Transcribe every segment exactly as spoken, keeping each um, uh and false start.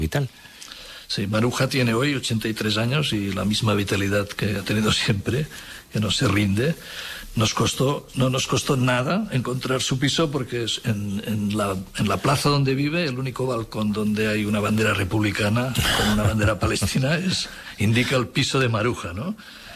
Vital. Sí, Maruja tiene hoy ochenta y tres años y la misma vitalidad que ha tenido siempre, que no se rinde. Nos costó, no nos costó nada encontrar su piso porque es en, en, la, en la plaza donde vive, el único balcón donde hay una bandera republicana con una bandera palestina es, indica el piso de Maruja, ¿no?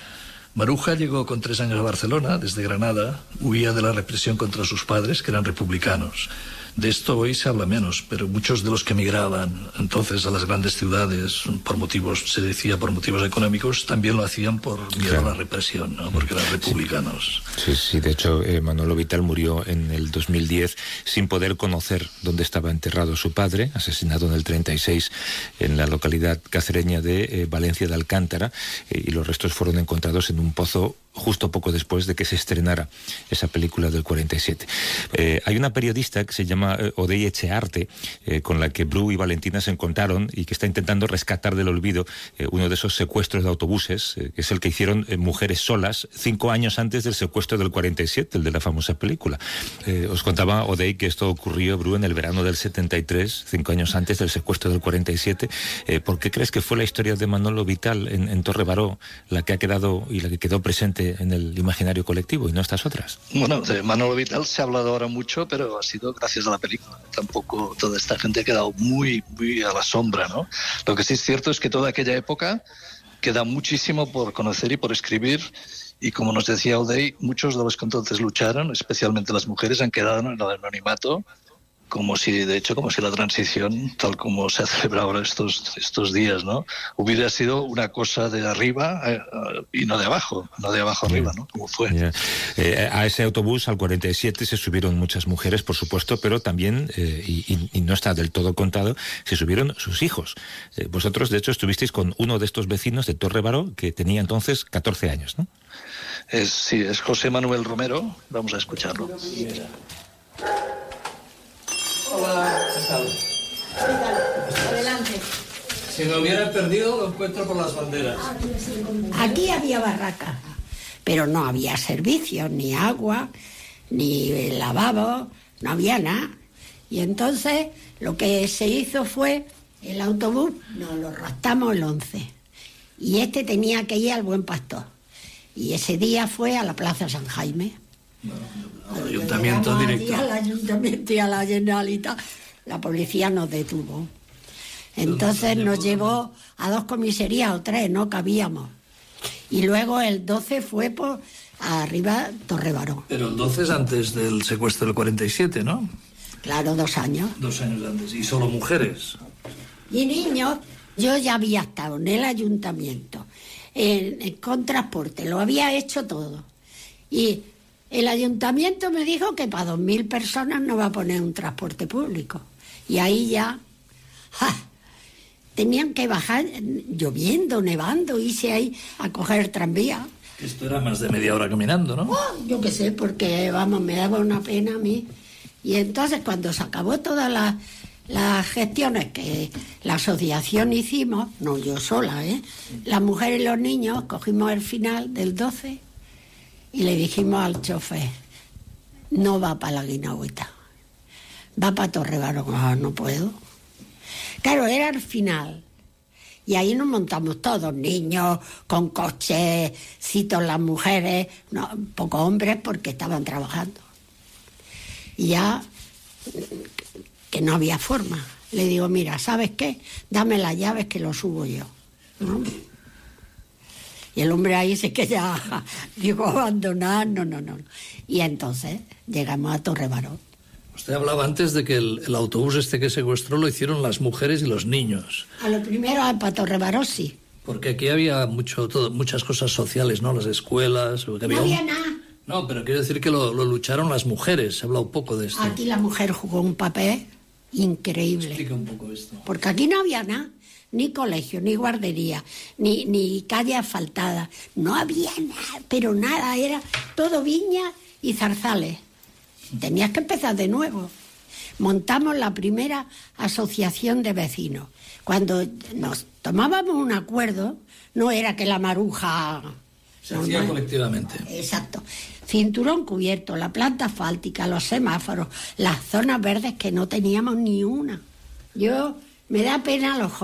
Maruja llegó con tres años a Barcelona, desde Granada, huía de la represión contra sus padres, que eran republicanos. De esto hoy se habla menos, pero muchos de los que emigraban entonces a las grandes ciudades por motivos, se decía por motivos económicos, también lo hacían por miedo claro. a la represión, ¿no? Porque eran republicanos. Sí, sí, de hecho eh, Manolo Vital murió en el dos mil diez sin poder conocer dónde estaba enterrado su padre, asesinado en el treinta y seis en la localidad cacereña de eh, Valencia de Alcántara, eh, y los restos fueron encontrados en un pozo justo poco después de que se estrenara esa película del cuarenta y siete. Eh, hay una periodista que se llama eh, Odey Echearte, eh, con la que Bru y Valentina se encontraron y que está intentando rescatar del olvido eh, uno de esos secuestros de autobuses, eh, que es el que hicieron eh, Mujeres Solas cinco años antes del secuestro del cuarenta y siete, el de la famosa película. Eh, os contaba Odey que esto ocurrió, Bru, en el verano del setenta y tres, cinco años antes del secuestro del cuarenta y siete. Eh, ¿Por qué crees que fue la historia de Manolo Vital en, en Torre Baró la que ha quedado y la que quedó presente en el imaginario colectivo y no estas otras? Bueno, de Manolo Vital se ha hablado ahora mucho, pero ha sido gracias a la película. Tampoco toda esta gente ha quedado muy, muy a la sombra, ¿no? Lo que sí es cierto es que toda aquella época queda muchísimo por conocer y por escribir, y como nos decía Odey, muchos de los que entonces lucharon, especialmente las mujeres, han quedado en el anonimato, como si, de hecho, como si la transición, tal como se celebra ahora estos, estos días, ¿no?, hubiera sido una cosa de arriba eh, y no de abajo, no de abajo arriba, ¿no?, como fue. Yeah. Eh, a ese autobús, al cuarenta y siete, se subieron muchas mujeres, por supuesto, pero también, eh, y, y no está del todo contado, se subieron sus hijos. Eh, vosotros, de hecho, estuvisteis con uno de estos vecinos de Torre Baró, que tenía entonces catorce años, ¿no? Es, sí, es José Manuel Romero. Vamos a escucharlo. Mira. Hola, ¿qué tal? ¿Qué tal? Adelante. Si me hubiera perdido, lo encuentro por las banderas. Aquí había barraca, pero no había servicios, ni agua, ni lavabo, no había nada. Y entonces lo que se hizo fue, el autobús nos lo raptamos el once. Y este tenía que ir al Buen Pastor. Y ese día fue a la Plaza San Jaime. No, al ayuntamiento directo. Al ayuntamiento y a la Generalitat. La policía nos detuvo. Entonces nos llevó a dos comisarías o tres, no cabíamos. Y luego el doce fue por arriba Torre Baró. Pero el doce es antes del secuestro del cuarenta y siete, ¿no? Claro, dos años. Dos años antes. ¿Y solo mujeres? Y niños. Yo ya había estado en el ayuntamiento, en, en, con transporte, lo había hecho todo. Y el ayuntamiento me dijo que para dos mil personas no va a poner un transporte público. Y ahí ya ¡ja! Tenían que bajar lloviendo, nevando, irse ahí a coger tranvía. Esto era más de media hora caminando, ¿no? Oh, yo qué sé, porque vamos, me daba una pena a mí. Y entonces cuando se acabó todas las, las gestiones que la asociación hicimos, no yo sola, ¿eh? Las mujeres y los niños cogimos el final del doce y le dijimos al chofer, no va para la Guinagüeta, va para Torre Baró. Ah, no puedo. Claro, era el final. Y ahí nos montamos todos, niños, con coches, citos las mujeres, no, pocos hombres porque estaban trabajando. Y ya, que no había forma. Le digo, mira, ¿sabes qué? Dame las llaves que lo subo yo, ¿no? Y el hombre ahí se que ya, digo, abandonar, no, no, no. Y entonces llegamos a Torre Baró. Usted hablaba antes de que el, el autobús este que secuestró lo hicieron las mujeres y los niños. A lo primero, para Torre Baró, sí. Porque aquí había mucho, todo, muchas cosas sociales, ¿no? Las escuelas. No había, había un... nada. No, pero quiero decir que lo, lo lucharon las mujeres. Se ha hablado poco de esto. Aquí la mujer jugó un papel increíble. Explica un poco esto. Porque aquí no había nada. Ni colegio, ni guardería, ni, ni calle asfaltada. No había nada, pero nada. Era todo viña y zarzales. Tenías que empezar de nuevo. Montamos la primera asociación de vecinos. Cuando nos tomábamos un acuerdo, no era que la maruja... Se hacía no, colectivamente. Exacto. Cinturón cubierto, la planta asfáltica, los semáforos, las zonas verdes que no teníamos ni una. Yo Me da pena a los